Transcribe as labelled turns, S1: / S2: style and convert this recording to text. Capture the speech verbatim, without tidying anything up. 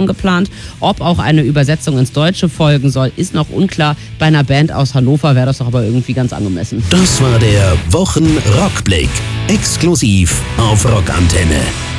S1: Übersetzung geplant. Ob auch eine Übersetzung ins Deutsche folgen soll, ist noch unklar. Bei einer Band aus Hannover wäre das doch aber irgendwie ganz angemessen.
S2: Das war der Wochen-Rückblick. Exklusiv auf Rockantenne.